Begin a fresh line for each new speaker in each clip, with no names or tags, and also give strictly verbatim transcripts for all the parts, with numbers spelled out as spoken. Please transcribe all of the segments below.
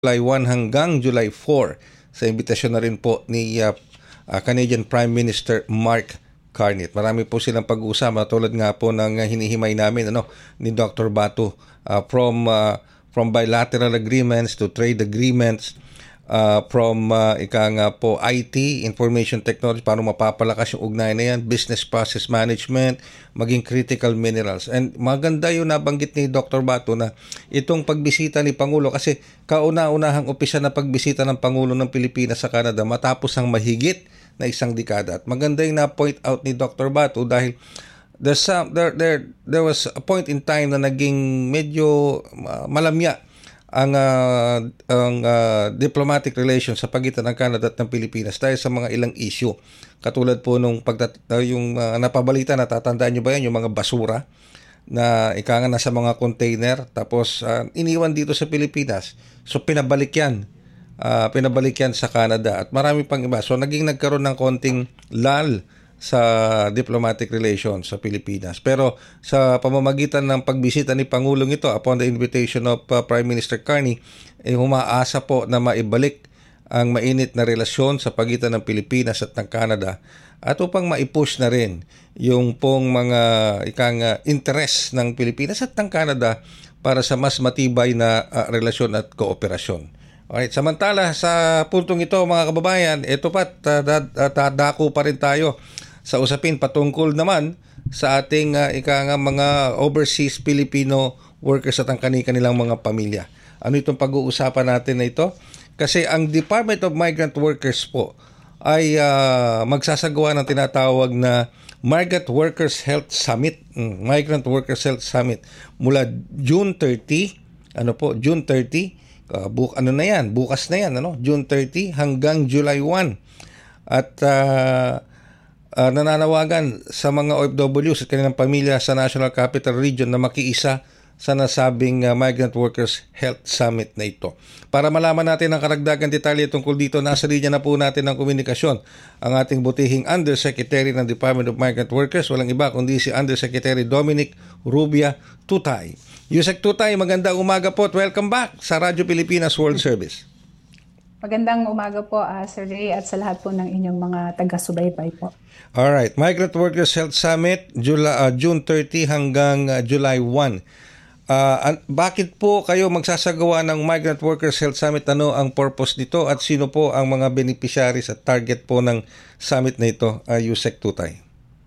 July one hanggang July four sa imbitasyon na rin po ni uh, uh, Canadian Prime Minister Mark Carney. Marami po silang pag-uusama tulad nga po ng uh, hinihimay namin ano ni Doctor Batu uh, from uh, from bilateral agreements to trade agreements, uh, from uh, ika nga po I T, information technology, paano mapapalakas yung ugnayan na yan, business process management, maging critical minerals. And maganda yung nabanggit ni Doctor Batu na itong pagbisita ni Pangulo, kasi kauna-unahang umpisa na pagbisita ng Pangulo ng Pilipinas sa Canada matapos ang mahigit na isang dekada. At maganda yung na-point out ni Doctor Batu dahil there's some, there, there, there was a point in time na naging medyo uh, malamya ang uh, ang uh, diplomatic relations sa pagitan ng Canada at ng Pilipinas dahil sa mga ilang issue. Katulad po nung pagtat uh, yung uh, napabalita, natatandaan nyo ba yan, yung mga basura na ika nga nasa mga container tapos uh, iniwan dito sa Pilipinas. So pinabalik yan. Uh, pinabalik yan sa Canada at marami pang iba. So naging nagkaroon ng konting lull sa diplomatic relations sa Pilipinas. Pero sa pamamagitan ng pagbisita ni Pangulong ito upon the invitation of uh, Prime Minister Carney, eh, humaasa po na maibalik ang mainit na relasyon sa pagitan ng Pilipinas at ng Canada at upang maipush na rin yung pong mga ikang uh, interest ng Pilipinas at ng Canada para sa mas matibay na uh, relasyon at kooperasyon. Alright, samantala sa puntong ito mga kababayan, ito pa tadako pa rin tayo sa usapin patungkol naman sa ating uh, ika nga mga overseas Filipino workers at ang kanilang mga pamilya. Ano itong pag-uusapan natin na ito? Kasi ang Department of Migrant Workers po ay uh, magsasagawa ng tinatawag na Migrant Workers Health Summit, Migrant Workers Health Summit mula June thirtieth, ano po, June thirtieth, uh, buk ano na yan, bukas na yan, ano, June thirtieth hanggang July first. At uh, Uh, nananawagan sa mga O F Ws at kanilang pamilya sa National Capital Region na makiisa sa nasabing uh, Migrant Workers Health Summit na ito. Para malaman natin ang karagdagan detalye tungkol dito, nasa linya na po natin ng komunikasyon ang ating butihing Undersecretary ng Department of Migrant Workers, walang iba kundi si Undersecretary Dominic Rubia Tutay. Yusek Tutay, magandang umaga po at welcome back sa Radyo Pilipinas World Service.
Magandang umaga po, uh, Sir Ray, at sa lahat po ng inyong mga taga-subaybay po.
Alright, Migrant Workers Health Summit, July, uh, June thirtieth hanggang uh, July first. Uh, bakit po kayo magsasagawa ng Migrant Workers Health Summit? Ano ang purpose nito at sino po ang mga beneficiaries at target po ng summit na ito, uh, Yusek Tutay?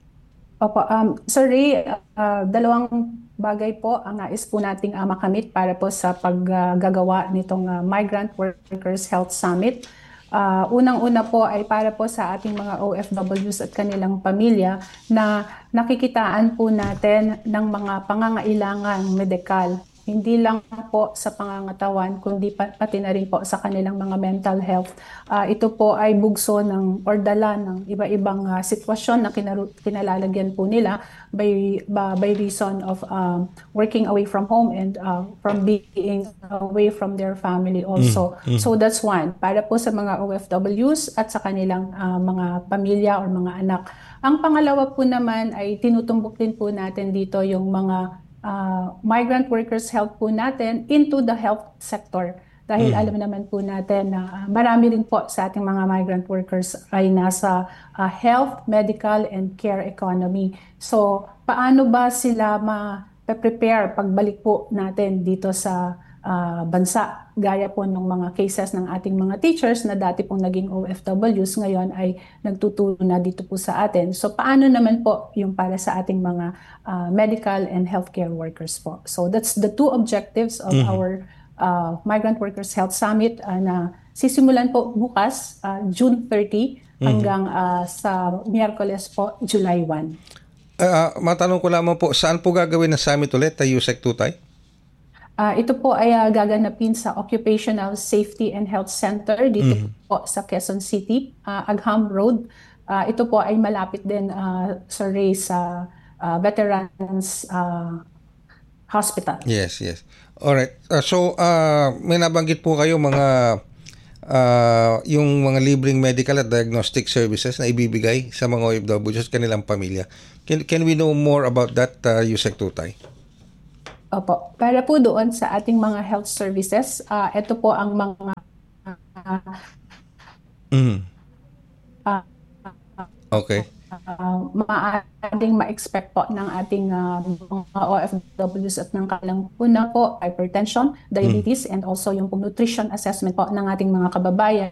Opo, um, Sir Ray, uh, dalawang bagay po ang nais po nating uh, makamit para po sa paggagawa uh, nitong uh, Migrant Workers Health Summit. Uh, Unang-una po ay para po sa ating mga O F Ws at kanilang pamilya na nakikitaan po natin ng mga pangangailangang medikal. Hindi lang po sa pangangatawan, kundi pati na rin po sa kanilang mga mental health. Uh, ito po ay bugso ng or dala ng iba-ibang uh, sitwasyon na kinalalagyan po nila by, by, by reason of um, working away from home and uh, from being away from their family also. Mm, mm. So that's one. Para po sa mga O F Ws at sa kanilang uh, mga pamilya or mga anak. Ang pangalawa po naman ay tinutumbok din po natin dito yung mga Uh, migrant workers health po natin into the health sector. Dahil mm. alam naman po natin na uh, marami rin po sa ating mga migrant workers ay nasa uh, health, medical, and care economy. So, paano ba sila ma-prepare pagbalik po natin dito sa uh, bansa? Gaya po ng mga cases ng ating mga teachers na dati pong naging O F Ws, ngayon ay nagtuturo na dito po sa atin. So paano naman po yung para sa ating mga uh, medical and healthcare workers po? So that's the two objectives of mm-hmm. our uh, Migrant Workers Health Summit uh, na sisimulan po bukas, uh, June thirtieth, mm-hmm. hanggang uh, sa Miyerkules po, July first.
Uh, matanong ko lamang po, saan po gagawin na summit ulit, Yusek Tutay?
Uh, ito po ay uh, gaganapin sa Occupational Safety and Health Center dito mm-hmm. po sa Quezon City, uh, Agham Road. Uh, ito po ay malapit din uh, sa Ray sa uh, Veterans uh, Hospital.
Yes, yes. Alright. Uh, so, uh, may nabanggit po kayo mga uh, yung mga libreng medical at diagnostic services na ibibigay sa mga O F Ws at kanilang pamilya. Can, can we know more about that, uh, Yusek Tutay?
Opo. Para po doon sa ating mga health services, ah, ito po ang mga
Mm.
ah,
Okay.
ah, maaaring ma-expect po ng ating ah, mga O F Ws at ng kanilang una po, hypertension,
Mm.
diabetes, and also yung pong nutrition assessment po ng ating mga kababayan,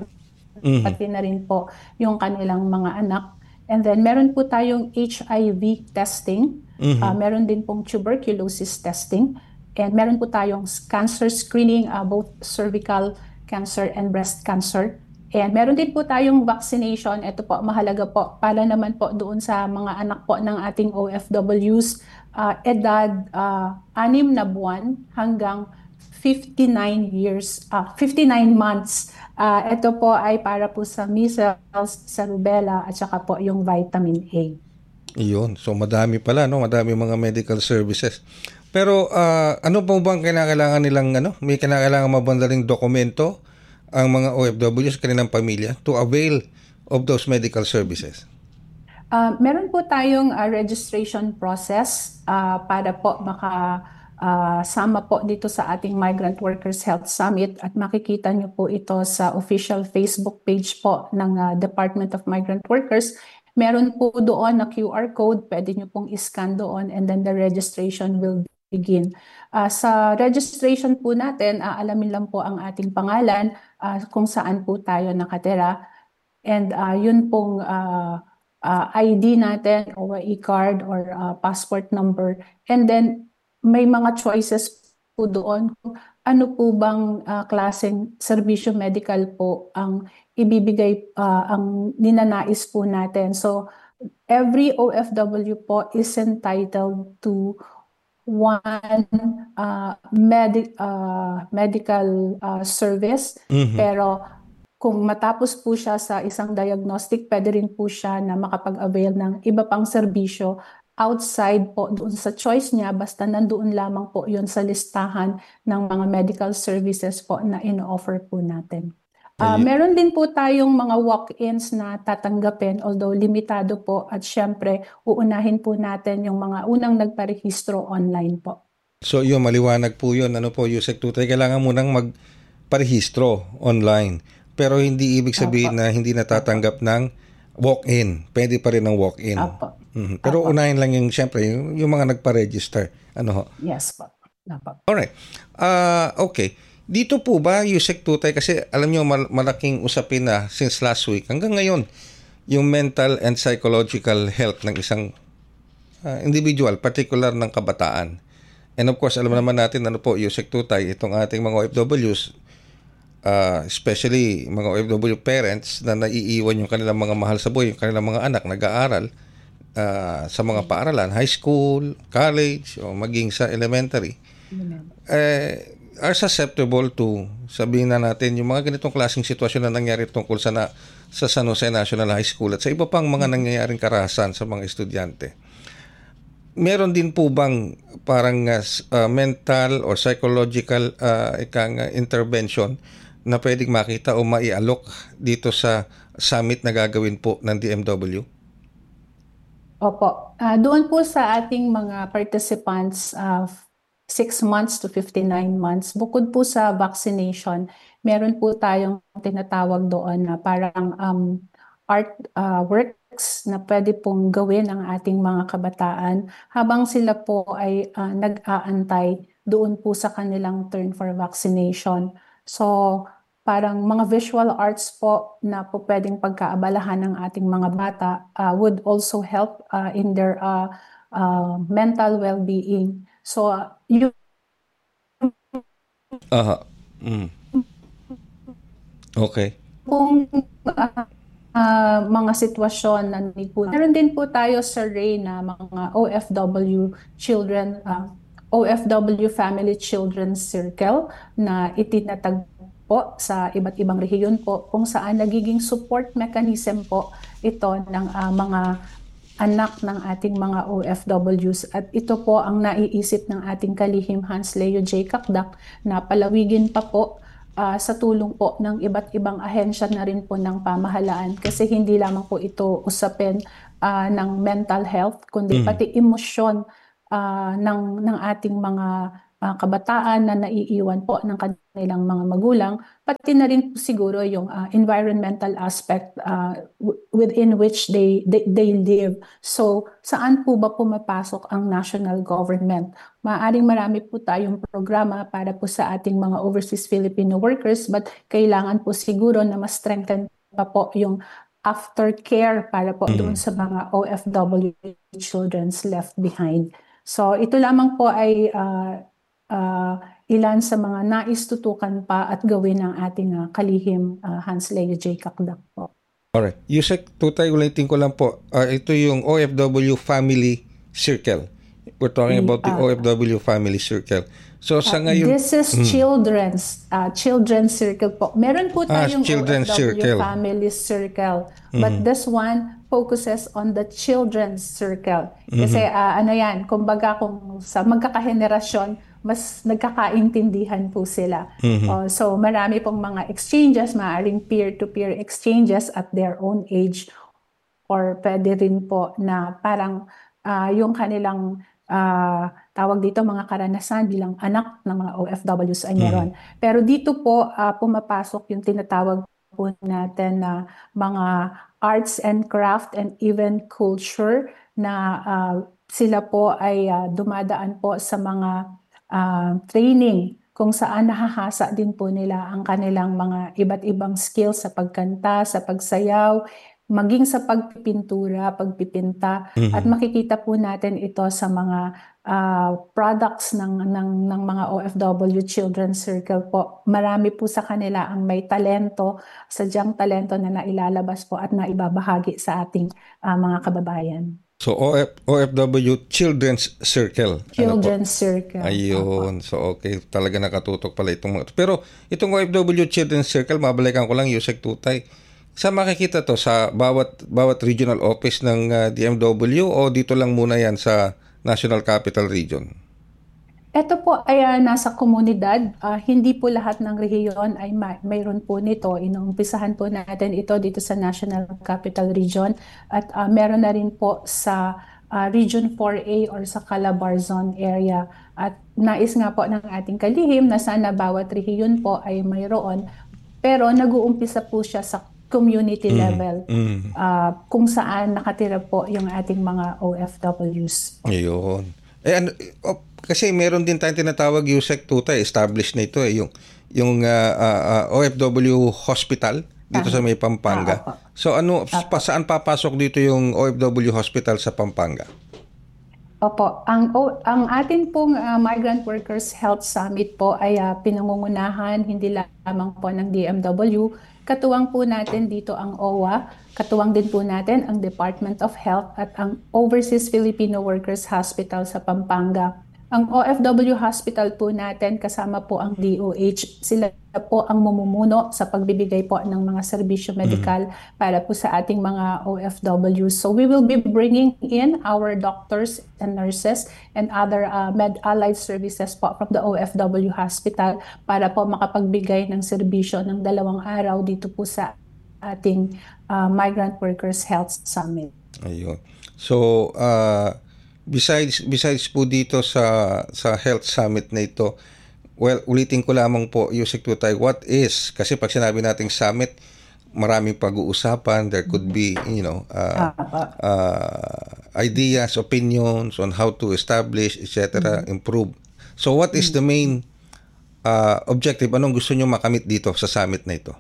Mhm.
pati na rin po yung kanilang mga anak. And then meron po tayong H I V testing, ah,
Mhm.
meron din pong tuberculosis testing, and meron po tayong cancer screening, ah, both cervical cancer and breast cancer. And meron din po tayong vaccination. Ito po, mahalaga po para naman po doon sa mga anak po ng ating O F Ws, ah, edad ah, anim na buwan hanggang fifty-nine years, ah, fifty-nine months. Ah, ito po ay para po sa measles, sa rubella, at saka po yung vitamin A.
Iyon. So madami pala, no? Madami mga medical services. Pero ah, ano po bang kinakailangan nilang ano? May kinakailangan mabandaling dokumento ang mga O F Ws kanilang pamilya to avail of those medical services?
Ah, meron po tayong ah, registration process ah, para po maka ah, sama po dito sa ating Migrant Workers Health Summit, at makikita niyo po ito sa official Facebook page po ng ah, Department of Migrant Workers. Meron po doon na Q R code, pwede niyo pong iscan doon, and then the registration will begin. Ah, sa registration po natin, aalamin lang po ang ating pangalan, ah, kung saan po tayo nakatira, and ah, yun pong ah, ah, I D natin o e-card or ah, passport number. And then may mga choices po doon kung ano po bang ah, klaseng serbisyo medical po ang ibibigay, ah, ang ninanais po natin. So every O F W po is entitled to one uh, medi- uh, medical uh, service,
Mhm.
pero kung matapos po siya sa isang diagnostic, pwede rin po siya na makapag-avail ng iba pang serbisyo outside po doon sa choice niya, basta nandoon lamang po yun sa listahan ng mga medical services po na in-offer po natin. Ah,
Ay,
meron din po tayong mga walk-ins na tatanggapin, although limitado po, at syempre uunahin po natin yung mga unang nagparehistro online po.
so yun, maliwanag po yun. Ano po, Yusek Tutay, kailangan mo nang magparehistro online. Pero hindi ibig sabihin
Opo.
na hindi natatanggap ng walk-in. Pwede pa rin ng walk-in.
Opo.
Mhm. Pero
Opo.
unahin lang yung, syempre, yung, yung mga nagpa-register. Ano ho?
Yes po. Opo.
Alright. Ah, okay. Dito po ba, Yusek Tutay, kasi alam nyo, mal- malaking usapin na since last week hanggang ngayon, yung mental and psychological health ng isang ah, individual, particular ng kabataan. And of course, alam naman natin, ano po, Yusek Tutay, itong ating mga O F Ws, ah, especially mga O F W parents na naiiwan yung kanilang mga mahal sa buhay, yung kanilang mga anak nag-aaral ah, sa mga paaralan, high school, college, o maging sa elementary, eh, are susceptible to, sabihin na natin, yung mga ganitong klaseng sitwasyon na nangyari tungkol sa, na, sa San Jose National High School at sa iba pang mga nangyayaring karahasan sa mga estudyante. Meron din po bang parang uh, uh, mental or psychological uh, ikang uh, intervention na pwedeng makita o maialok dito sa summit na gagawin po ng D M W?
Opo. Ah, doon po sa ating mga participants, uh, six months to fifty-nine months, bukod po sa vaccination, meron po tayong tinatawag doon na parang um, art uh, works na pwede pong gawin ng ating mga kabataan habang sila po ay uh, nag-aantay doon po sa kanilang turn for vaccination. So, parang mga visual arts po na po pwedeng pagkaabalahan ng ating mga bata uh, would also help uh, in their uh, uh, mental well-being. So, uh, yung
Aha. Mm. Okay.
pong uh, uh, mga sitwasyon na po. Meron din po tayo sa Ray na mga O F W children, uh, O F W Family Children's Circle na itinatag po sa iba't ibang rehiyon po, kung saan nagiging support mechanism po ito ng uh, mga anak ng ating mga O F Ws, at ito po ang naiisip ng ating kalihim Hans Leo J. Kakdak na palawigin pa po uh, sa tulong po ng iba't ibang ahensya na rin po ng pamahalaan, kasi hindi lamang po ito usapin uh, ng mental health, kundi
Mhm.
pati emosyon uh, ng, ng ating mga uh, kabataan na naiiwan po ng kanilang mga magulang, pati na rin po siguro yung uh, environmental aspect uh, w- within which they, they, they live. So, saan po ba pumapasok ang national government? Maaring marami po tayong programa para po sa ating mga overseas Filipino workers, but kailangan po siguro na mas strengthen pa po yung aftercare para po doon
Mm.
sa mga O F W children's left behind. So ito lamang po ay uh, uh, ilan sa mga nais tutukan pa at gawin ng ating uh, kalihim uh, Hans Leo J. Kakdak po.
Alright. Yusek Tutay, ulitin ko lang po. Uh, ito yung O F W Family Circle. We're talking about the
Uh,
O F W Family Circle. So sa
Uh,
ngayon,
this is children's uh, children's circle po. Meron po
ah,
tayong
Children's
O F W
Circle.
family circle, but this one focuses on the children's circle. Kasi uh, ano yan, kumbaga kung sa magkakahenerasyon, mas nagkakaintindihan po sila. Uh, so marami pong mga exchanges, maaaring peer-to-peer exchanges at their own age, or pwede rin po na parang uh, yung kanilang uh, tawag dito mga karanasan bilang anak ng mga O F Ws ay meron. Pero dito po uh, pumapasok yung tinatawag po natin na mga arts and craft and even culture na uh, sila po ay uh, dumadaan po sa mga uh, training kung saan nahahasa din po nila ang kanilang mga iba't ibang skills sa pagkanta, sa pagsayaw, maging sa pagpipintura, pagpipinta, at makikita po natin ito sa mga uh, products ng, ng, ng mga O F W Children's Circle po. Marami po sa kanila ang may talento, sadyang talento na nailalabas po at naibabahagi sa ating uh, mga kababayan.
So O F, O F W Children's Circle.
Children's
ano
Circle.
Ayun. Opo. So okay, talaga nakatutok pala itong mga. Pero itong O F W Children's Circle, mabalikan ko lang, Yusek Tutay. Sa makikita to sa bawat bawat regional office ng uh, D M W o dito lang muna yan sa National Capital Region?
Ito po ay uh, nasa komunidad. Uh, hindi po lahat ng rehiyon ay may, mayroon po nito. Inuumpisahan po natin ito dito sa National Capital Region at uh, meron na rin po sa uh, Region four A or sa Calabarzon area. At nais nga po ng ating kalihim na sana bawat rehiyon po ay mayroon. Pero nag-uumpisa po siya sa community level
mm.
uh, kung saan nakatira po yung ating mga O F Ws.
Ayun. Eh, ano, oh, kasi meron din tayong tinatawag Yusek Tutay, established na ito eh, yung, yung uh, uh, O F W Hospital dito ah. sa may Pampanga. Ah, so ano, pa, saan papasok dito yung O F W Hospital sa Pampanga?
Opo, ang o, ang atin pong uh, Migrant Workers Health Summit po ay uh, pinangungunahan hindi lamang po ng D M W. Katuwang po natin dito ang O W A, katuwang din po natin ang Department of Health at ang Overseas Filipino Workers Hospital sa Pampanga. Ang O F W Hospital po natin kasama po ang D O H. Sila po ang mumumuno sa pagbibigay po ng mga serbisyo medikal mm-hmm. para po sa ating mga O F Ws. So we will be bringing in our doctors and nurses and other uh, med-allied services po from the O F W Hospital para po makapagbigay ng serbisyo ng dalawang araw dito po sa ating uh, Migrant Workers Health Summit.
Ayun. So, uh, besides besides po dito sa sa health summit na ito, well, ulitin ko lamang po, Yusek Tutay, what is, kasi pag sinabi nating summit, maraming pag-uusapan, there could be, you know, uh, uh, ideas, opinions on how to establish, et cetera, mm-hmm. improve. So what is the main uh, objective? Anong gusto nyo makamit dito sa summit na ito?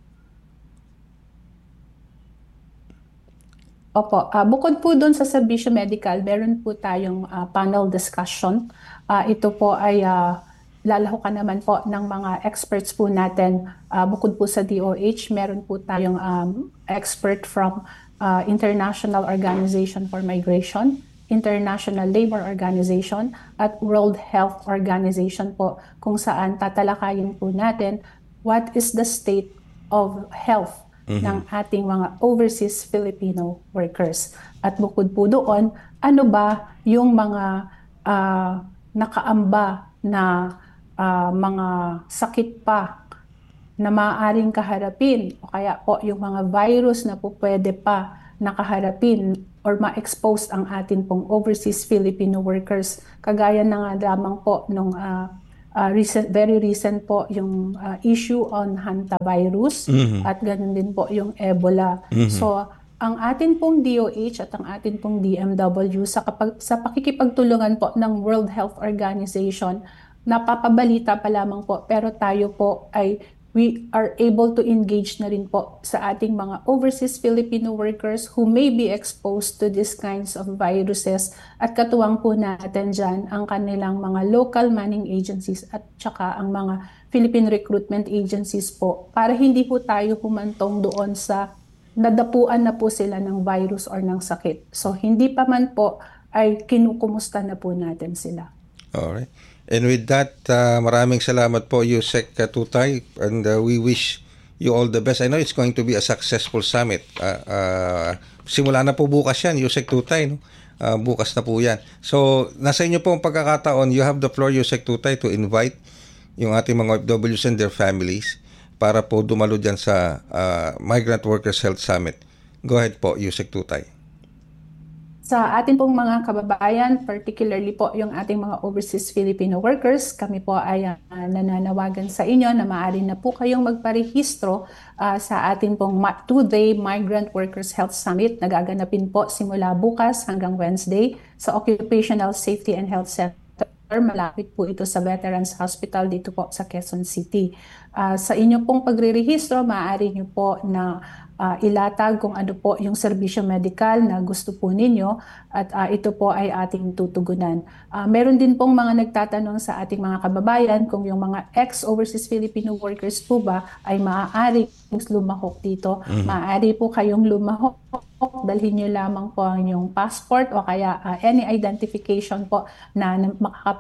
Opo, uh, bukod po doon sa serbisyo medical, meron po tayong uh, panel discussion. Uh, ito po ay uh, lalahukan naman po ng mga experts po natin. Uh, bukod po sa D O H, meron po tayong um, expert from uh, International Organization for Migration, International Labor Organization, at World Health Organization po, kung saan tatalakayin po natin what is the state of health Mm-hmm. ng ating mga overseas Filipino workers. At bukod po doon, ano ba yung mga uh, nakaamba na uh, mga sakit pa na maaaring kaharapin o kaya po yung mga virus na po pwede pa nakaharapin or ma-expose ang atin pong overseas Filipino workers. Kagaya na nga lamang po nung uh, uh, recent, very recent po yung uh, issue on hantavirus
Mhm.
at ganun din po yung Ebola.
Mhm.
So ang atin pong D O H at ang atin pong D M W sa, kapag, sa pakikipagtulungan po ng World Health Organization, napapabalita pa lamang po pero tayo po ay we are able to engage na rin po sa ating mga overseas Filipino workers who may be exposed to these kinds of viruses, at katuwang po natin dyan ang kanilang mga local manning agencies at saka ang mga Philippine recruitment agencies po, para hindi po tayo humantong doon sa nadapuan na po sila ng virus or ng sakit. So hindi pa man po ay kinukumusta na po natin sila.
Alright. And with that, uh, maraming salamat po, Yusek Tutay, and uh, we wish you all the best. I know it's going to be a successful summit. Uh, uh, simula na po bukas yan, Yusek Tutay. No? Uh, bukas na po yan. So, nasa inyo po ang pagkakataon. You have the floor, Yusek Tutay, to invite yung ating mga O F Ws and their families para po dumalo dyan sa uh, Migrant Workers Health Summit. Go ahead po, Yusek Tutay.
Sa ating pong mga kababayan, particularly po yung ating mga overseas Filipino workers, kami po ay uh, nananawagan sa inyo na maaari na po kayong magparehistro uh, sa ating pong two-day Migrant Workers Health Summit na gaganapin po simula bukas hanggang Wednesday sa Occupational Safety and Health Center. Malapit po ito sa Veterans Hospital dito po sa Quezon City. Uh, sa inyo pong pagrerehistro, maaari nyo po na Uh, ilatag kung ano po yung serbisyo medikal na gusto po ninyo, at uh, ito po ay ating tutugunan. Uh, meron din pong mga nagtatanong sa ating mga kababayan kung yung mga ex-overseas Filipino workers po ba ay maaari lumahok dito. Mm-hmm. Maaari po kayong lumahok. Dalhin nyo lamang po ang inyong passport o kaya uh, any identification po na makakapag